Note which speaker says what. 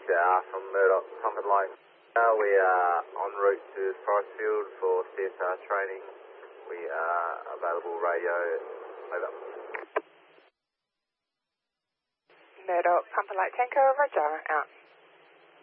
Speaker 1: from Murdoch, Pumped Lake. We are en route to Forest Field for CSR training. We are available radio, over.
Speaker 2: Murdoch, Pumped Lake Tanko, roger, out.